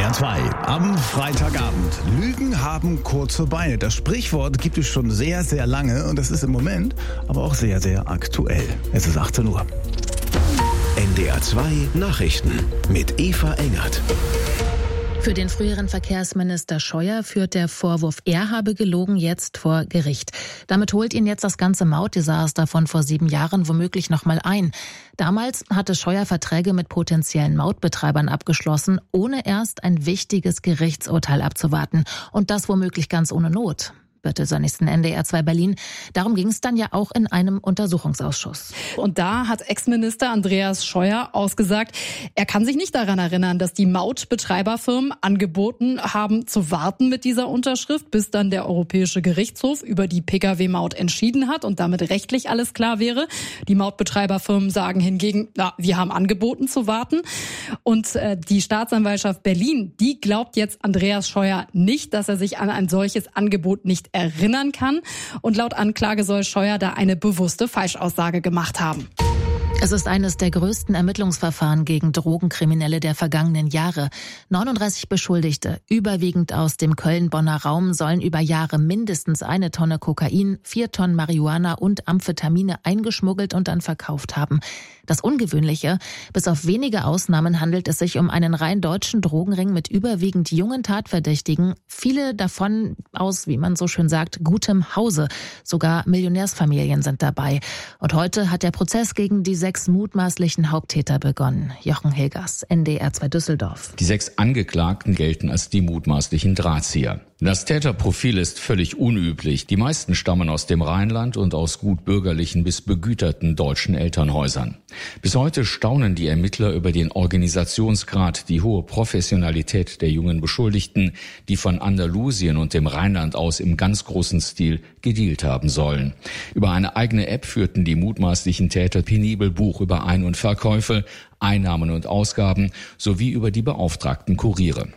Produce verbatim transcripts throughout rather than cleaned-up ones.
A zwei am Freitagabend. Lügen haben kurze Beine. Das Sprichwort gibt es schon sehr, sehr lange und das ist im Moment aber auch sehr, sehr aktuell. Es ist achtzehn Uhr. N D R zwei Nachrichten mit Eva Engert. Für den früheren Verkehrsminister Scheuer führt der Vorwurf, er habe gelogen, jetzt vor Gericht. Damit holt ihn jetzt das ganze Mautdesaster von vor sieben Jahren womöglich nochmal ein. Damals hatte Scheuer Verträge mit potenziellen Mautbetreibern abgeschlossen, ohne erst ein wichtiges Gerichtsurteil abzuwarten. Und das womöglich ganz ohne Not. Birte Sönnigsen, N D R zwei Berlin. Darum ging es dann ja auch in einem Untersuchungsausschuss. Und da hat Ex-Minister Andreas Scheuer ausgesagt, er kann sich nicht daran erinnern, dass die Mautbetreiberfirmen angeboten haben, zu warten mit dieser Unterschrift, bis dann der Europäische Gerichtshof über die Pkw-Maut entschieden hat und damit rechtlich alles klar wäre. Die Mautbetreiberfirmen sagen hingegen, na, wir haben angeboten zu warten. Und äh, die Staatsanwaltschaft Berlin, die glaubt jetzt Andreas Scheuer nicht, dass er sich an ein solches Angebot nicht erinnern kann. Und laut Anklage soll Scheuer da eine bewusste Falschaussage gemacht haben. Es ist eines der größten Ermittlungsverfahren gegen Drogenkriminelle der vergangenen Jahre. neununddreißig Beschuldigte, überwiegend aus dem Köln-Bonner Raum, sollen über Jahre mindestens eine Tonne Kokain, vier Tonnen Marihuana und Amphetamine eingeschmuggelt und dann verkauft haben. Das Ungewöhnliche, bis auf wenige Ausnahmen handelt es sich um einen rein deutschen Drogenring mit überwiegend jungen Tatverdächtigen, viele davon aus, wie man so schön sagt, gutem Hause. Sogar Millionärsfamilien sind dabei. Und heute hat der Prozess gegen die sechs mutmaßlichen Haupttäter begonnen. Jochen Hilgers, N D R zwei Düsseldorf. Die sechs Angeklagten gelten als die mutmaßlichen Drahtzieher. Das Täterprofil ist völlig unüblich. Die meisten stammen aus dem Rheinland und aus gut bürgerlichen bis begüterten deutschen Elternhäusern. Bis heute staunen die Ermittler über den Organisationsgrad, die hohe Professionalität der jungen Beschuldigten, die von Andalusien und dem Rheinland aus im ganz großen Stil gedealt haben sollen. Über eine eigene App führten die mutmaßlichen Täter penibel Buch über Ein- und Verkäufe, Einnahmen und Ausgaben sowie über die beauftragten Kuriere.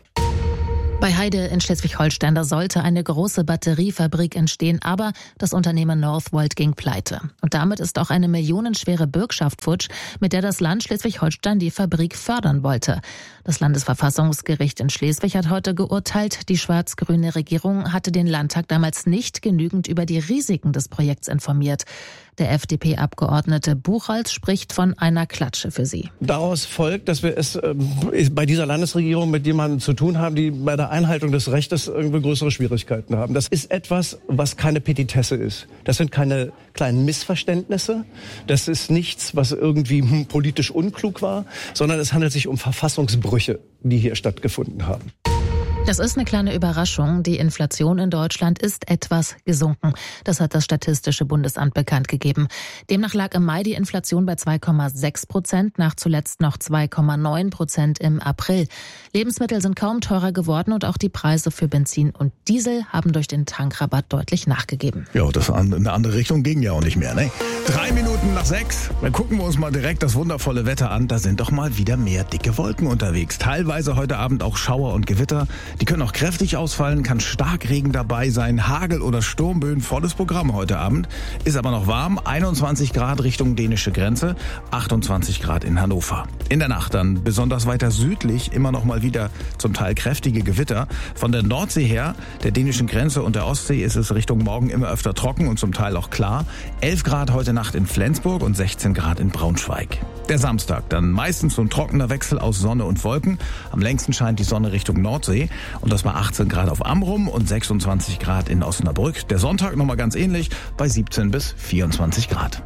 Bei Heide in Schleswig-Holstein, da sollte eine große Batteriefabrik entstehen, aber das Unternehmen Northvolt ging pleite. Und damit ist auch eine millionenschwere Bürgschaft futsch, mit der das Land Schleswig-Holstein die Fabrik fördern wollte. Das Landesverfassungsgericht in Schleswig hat heute geurteilt, die schwarz-grüne Regierung hatte den Landtag damals nicht genügend über die Risiken des Projekts informiert. Der F D P-Abgeordnete Buchholz spricht von einer Klatsche für sie. Daraus folgt, dass wir es äh, bei dieser Landesregierung mit jemandem zu tun haben, die bei der Einhaltung des Rechtes irgendwie größere Schwierigkeiten haben. Das ist etwas, was keine Petitesse ist. Das sind keine kleinen Missverständnisse. Das ist nichts, was irgendwie hm, politisch unklug war, sondern es handelt sich um Verfassungsbrüche, die hier stattgefunden haben. Das ist eine kleine Überraschung. Die Inflation in Deutschland ist etwas gesunken. Das hat das Statistische Bundesamt bekannt gegeben. Demnach lag im Mai die Inflation bei zwei Komma sechs Prozent, nach zuletzt noch zwei Komma neun Prozent im April. Lebensmittel sind kaum teurer geworden und auch die Preise für Benzin und Diesel haben durch den Tankrabatt deutlich nachgegeben. Ja, das in eine andere Richtung ging ja auch nicht mehr, ne? Drei Minuten nach sechs. Dann gucken wir uns mal direkt das wundervolle Wetter an. Da sind doch mal wieder mehr dicke Wolken unterwegs. Teilweise heute Abend auch Schauer und Gewitter. Die können auch kräftig ausfallen, kann Starkregen dabei sein, Hagel oder Sturmböen, volles Programm heute Abend. Ist aber noch warm, einundzwanzig Grad Richtung dänische Grenze, achtundzwanzig Grad in Hannover. In der Nacht dann besonders weiter südlich immer noch mal wieder zum Teil kräftige Gewitter. Von der Nordsee her, der dänischen Grenze und der Ostsee ist es Richtung Morgen immer öfter trocken und zum Teil auch klar. elf Grad heute Nacht in Flensburg und sechzehn Grad in Braunschweig. Der Samstag dann meistens so ein trockener Wechsel aus Sonne und Wolken. Am längsten scheint die Sonne Richtung Nordsee und das war achtzehn Grad auf Amrum und sechsundzwanzig Grad in Osnabrück. Der Sonntag nochmal ganz ähnlich bei siebzehn bis vierundzwanzig Grad.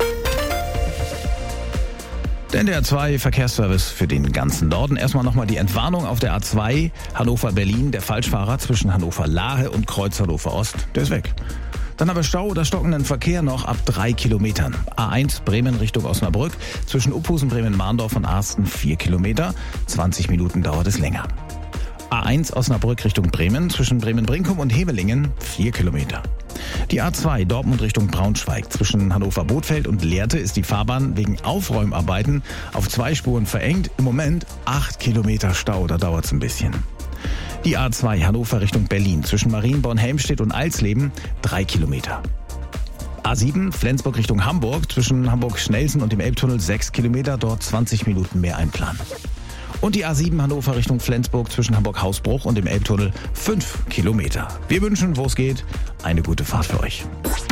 Der N D R zwei Verkehrsservice für den ganzen Norden. Erstmal nochmal die Entwarnung auf der A zwei Hannover-Berlin. Der Falschfahrer zwischen Hannover-Lahe und Kreuz Hannover-Ost, der ist weg. Dann aber Stau oder stockenden Verkehr noch ab drei Kilometern. A eins Bremen Richtung Osnabrück. Zwischen Uphusen, Bremen-Mahndorf und Arsten vier Kilometer. zwanzig Minuten dauert es länger. A eins Osnabrück Richtung Bremen. Zwischen Bremen-Brinkum und Hevelingen vier Kilometer. Die A zwei Dortmund Richtung Braunschweig. Zwischen Hannover-Bothfeld und Lehrte ist die Fahrbahn wegen Aufräumarbeiten auf zwei Spuren verengt. Im Moment acht Kilometer Stau, da dauert es ein bisschen. Die A zwei Hannover Richtung Berlin. Zwischen Marienborn-Helmstedt und Alsleben drei Kilometer. A sieben Flensburg Richtung Hamburg. Zwischen Hamburg-Schnelsen und dem Elbtunnel sechs Kilometer. Dort zwanzig Minuten mehr einplanen. Und die A sieben Hannover Richtung Flensburg zwischen Hamburg-Hausbruch und dem Elbtunnel fünf Kilometer. Wir wünschen, wo es geht, eine gute Fahrt für euch.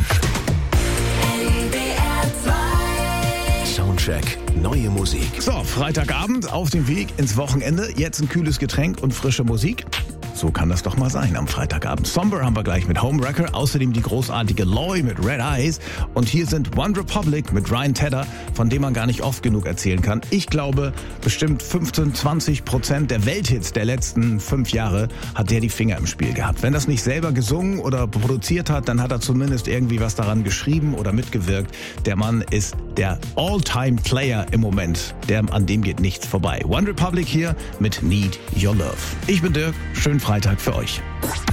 Soundcheck, neue Musik. So, Freitagabend auf dem Weg ins Wochenende. Jetzt ein kühles Getränk und frische Musik. So kann das doch mal sein am Freitagabend. Somber haben wir gleich mit Homewrecker, außerdem die großartige Loy mit Red Eyes. Und hier sind One Republic mit Ryan Tedder, von dem man gar nicht oft genug erzählen kann. Ich glaube, bestimmt fünfzehn, zwanzig Prozent der Welthits der letzten fünf Jahre hat der die Finger im Spiel gehabt. Wenn das nicht selber gesungen oder produziert hat, dann hat er zumindest irgendwie was daran geschrieben oder mitgewirkt. Der Mann ist der All-Time-Player im Moment. Der, an dem geht nichts vorbei. One Republic hier mit Need Your Love. Ich bin Dirk, schönen Freitag für euch.